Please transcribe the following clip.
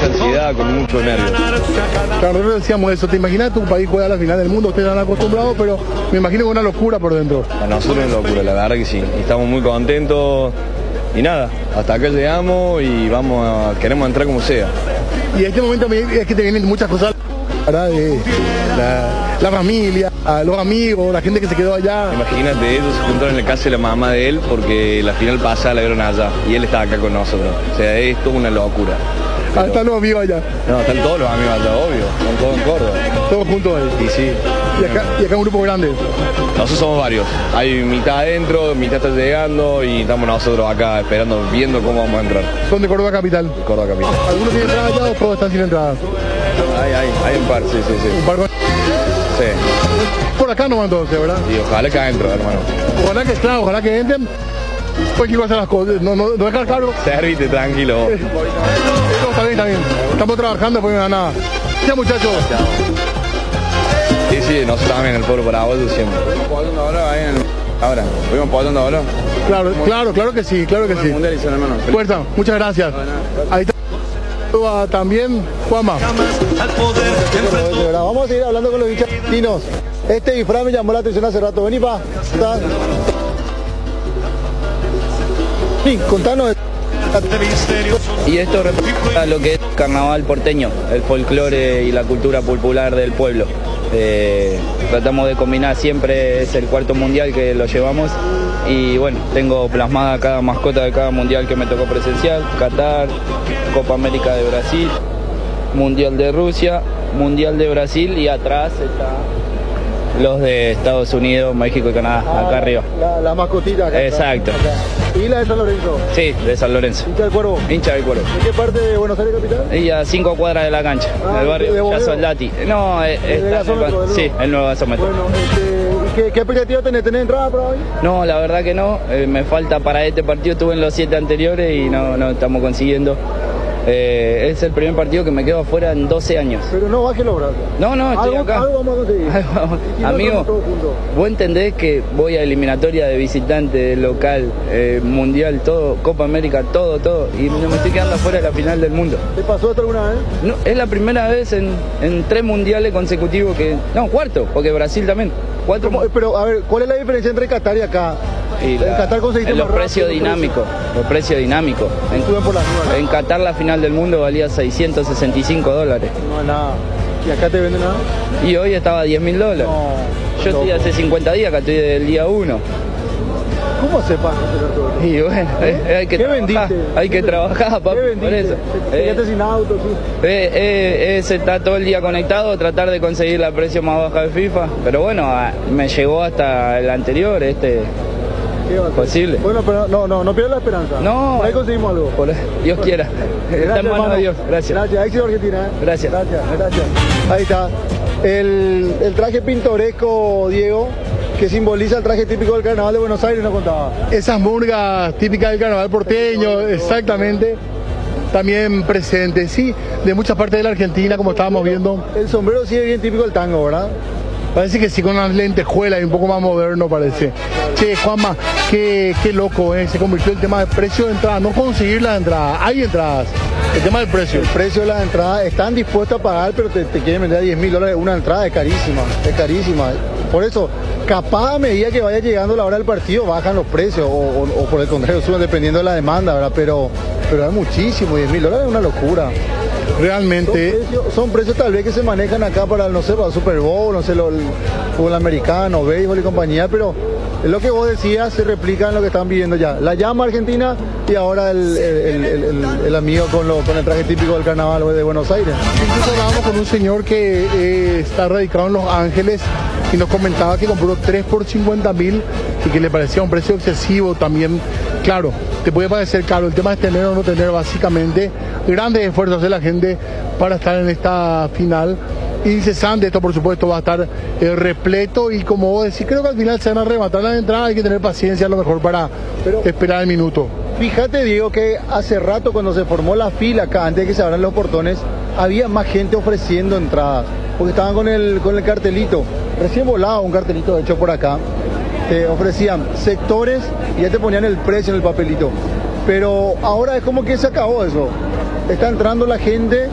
mucha ansiedad, con mucho nervios. Claro, nosotros decíamos eso, ¿te imaginas tu país juega a la final del mundo? Ustedes están acostumbrados, pero me imagino que una locura por dentro. A nosotros es locura, la verdad que sí. Y estamos muy contentos y nada, hasta acá llegamos y queremos entrar como sea. Y en este momento es que te vienen muchas cosas, ¿verdad? De la familia, los amigos, la gente que se quedó allá. Imagínate, ellos se juntaron en la casa de la mamá de él porque la final pasada la vieron allá y él estaba acá con nosotros. O sea, esto es una locura. Pero... están los amigos allá. No, están todos los amigos allá, obvio. Están todos en Córdoba. Todos juntos ahí. Y sí. Y acá un grupo grande. Nosotros somos varios. Hay mitad adentro, mitad está llegando y estamos nosotros acá esperando, viendo cómo vamos a entrar. ¿Son de Córdoba Capital? Córdoba Capital. ¿Algunos tienen entrada allá o todos están sin entrada? Hay un par, sí. ¿Un par con... Sí. Por acá no van todos, ¿verdad? Y ojalá que adentro, hermano. Ojalá que entren. Pues que iba a hacer las cosas, no dejar claro. Servite, tranquilo. Está bien. Estamos trabajando, pues no da nada. Ya, muchachos. Sí, nosotros también, el pueblo paraguayo siempre. ¿Fuimos apoyando ahora? Claro que sí. Fuerza, muchas gracias. Ahí está. También, Juanma. Vamos a seguir hablando con los hinchas argentinos. Este disfraz me llamó la atención hace rato. Vení, pa. Sí, contanos. Y esto representa lo que es carnaval porteño, el folclore y la cultura popular del pueblo. Tratamos de combinar, siempre es el cuarto mundial que lo llevamos y bueno, tengo plasmada cada mascota de cada mundial que me tocó presenciar: Qatar, Copa América de Brasil, Mundial de Rusia, Mundial de Brasil, y atrás está los de Estados Unidos, México y Canadá, acá arriba. La mascotita acá. Exacto. Acá. ¿Y la de San Lorenzo? Sí, de San Lorenzo. ¿Hincha del Cuervo? Hincha del Cuervo. ¿En qué parte de Buenos Aires capital? Y a 5 cuadras de la cancha, del barrio Ya Soldati. No, sí, el nuevo gasómetro. Bueno, ¿qué expectativa tenés? ¿Tenés entrada para hoy? No, la verdad que no. Me falta para este partido, estuve en los 7 anteriores y no estamos consiguiendo. Es el primer partido que me quedo afuera en 12 años. Pero no bajes los brazos. No, estoy acá. Algo vamos a conseguir. Amigo, vos entendés que voy a eliminatoria de visitante, local, mundial, todo, Copa América, todo, y no me estoy quedando afuera de la final del mundo. ¿Te pasó esto alguna vez? No, es la primera vez en 3 mundiales consecutivos que... No, cuarto, porque Brasil también. Pero, a ver, ¿cuál es la diferencia entre Qatar y acá? En Qatar conseguiste los precios dinámicos. En Qatar la final del mundo valía $665. No es nada. ¿Y acá te venden nada? Y hoy estaba a $10.000. No, yo estoy hace 50 días, acá estoy del día 1. ¿Cómo se pasa? Y bueno, hay que trabajar. Hay que trabajar, papi, por eso. ¿Te sin auto? Sí. Está todo el día conectado, tratar de conseguir la precio más baja de FIFA. Pero bueno, me llegó hasta el anterior, posible. Bueno, pero no pierdas la esperanza. No. Por ahí conseguimos algo. Dios quiera. Está en manos de Dios. Gracias. Gracias. Éxito Argentina. Gracias. Ahí está. El traje pintoresco, Diego, que simboliza el traje típico del carnaval de Buenos Aires, nos contaba. Esas murgas típicas del carnaval porteño, exactamente. También presentes, sí, de muchas partes de la Argentina, como estábamos viendo. El sombrero sí es bien típico del tango, ¿verdad? Parece que sí, con unas lentejuelas y un poco más moderno parece. Che, Juanma, qué loco, se convirtió el tema de precio de entrada, no conseguir la entrada, hay entradas. El tema del precio. El precio de la entrada, están dispuestos a pagar, pero te quieren vender a $10.000. Una entrada es carísima. Por eso, capaz a medida que vaya llegando la hora del partido, bajan los precios, o por el contrario, suben dependiendo de la demanda, ¿verdad? Pero es muchísimo, $10.000 es una locura. Realmente son precios tal vez que se manejan acá para, no sé, para el Super Bowl, no sé, el fútbol americano, béisbol y compañía, pero es lo que vos decías, se replica en lo que están viviendo ya. La llama argentina y ahora el amigo con el traje típico del carnaval de Buenos Aires. Incluso hablábamos con un señor que está radicado en Los Ángeles y nos comentaba que compró 3 por 50.000 y que le parecía un precio excesivo también. Claro, te puede parecer caro, el tema es tener o no tener, básicamente grandes esfuerzos de la gente para estar en esta final incesante. Esto por supuesto va a estar repleto y como vos decís, creo que al final se van a arrebatar las entradas, hay que tener paciencia a lo mejor para esperar el minuto. Fíjate, Diego, que hace rato cuando se formó la fila acá, antes de que se abran los portones, había más gente ofreciendo entradas, porque estaban con el cartelito, recién volado un cartelito hecho por acá, te ofrecían sectores y ya te ponían el precio en el papelito, pero ahora es como que se acabó eso, está entrando la gente